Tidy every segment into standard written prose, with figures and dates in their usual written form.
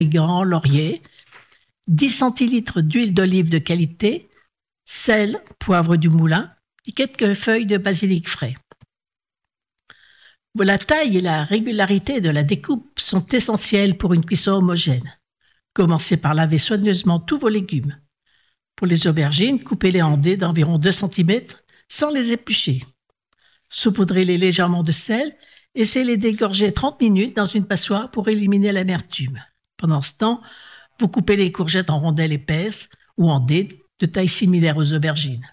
origan, laurier, 10 centilitres d'huile d'olive de qualité, sel, poivre du moulin et quelques feuilles de basilic frais. La taille et la régularité de la découpe sont essentielles pour une cuisson homogène. Commencez par laver soigneusement tous vos légumes. Pour les aubergines, coupez-les en dés d'environ 2 cm sans les éplucher. Saupoudrez-les légèrement de sel et laissez-les dégorger 30 minutes dans une passoire pour éliminer l'amertume. Pendant ce temps, vous coupez les courgettes en rondelles épaisses ou en dés de taille similaire aux aubergines.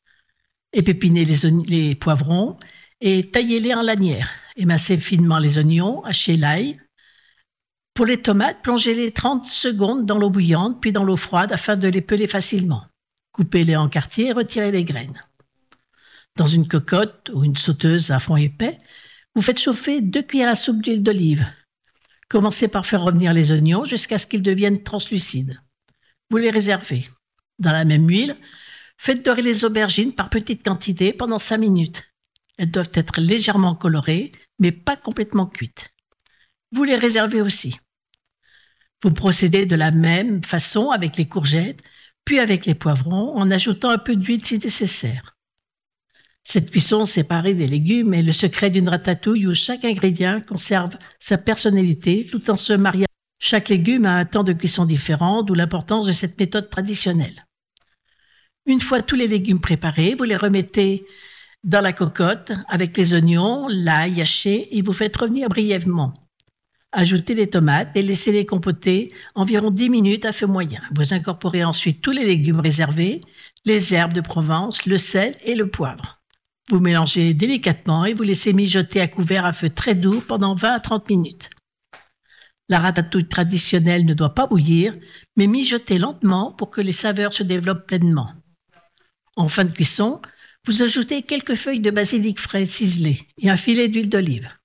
Épépinez les poivrons et taillez-les en lanières. Émincez finement les oignons, hachez l'ail. Pour les tomates, plongez-les 30 secondes dans l'eau bouillante, puis dans l'eau froide afin de les peler facilement. Coupez-les en quartiers et retirez les graines. Dans une cocotte ou une sauteuse à fond épais, vous faites chauffer 2 cuillères à soupe d'huile d'olive. Commencez par faire revenir les oignons jusqu'à ce qu'ils deviennent translucides. Vous les réservez. Dans la même huile, faites dorer les aubergines par petites quantités pendant 5 minutes. Elles doivent être légèrement colorées, mais pas complètement cuites. Vous les réservez aussi. Vous procédez de la même façon avec les courgettes, puis avec les poivrons, en ajoutant un peu d'huile si nécessaire. Cette cuisson séparée des légumes est le secret d'une ratatouille où chaque ingrédient conserve sa personnalité tout en se mariant. Chaque légume a un temps de cuisson différent, d'où l'importance de cette méthode traditionnelle. Une fois tous les légumes préparés, vous les remettez dans la cocotte avec les oignons, l'ail haché et vous faites revenir brièvement. Ajoutez les tomates et laissez-les compoter environ 10 minutes à feu moyen. Vous incorporez ensuite tous les légumes réservés, les herbes de Provence, le sel et le poivre. Vous mélangez délicatement et vous laissez mijoter à couvert à feu très doux pendant 20 à 30 minutes. La ratatouille traditionnelle ne doit pas bouillir, mais mijoter lentement pour que les saveurs se développent pleinement. En fin de cuisson, vous ajoutez quelques feuilles de basilic frais ciselées et un filet d'huile d'olive.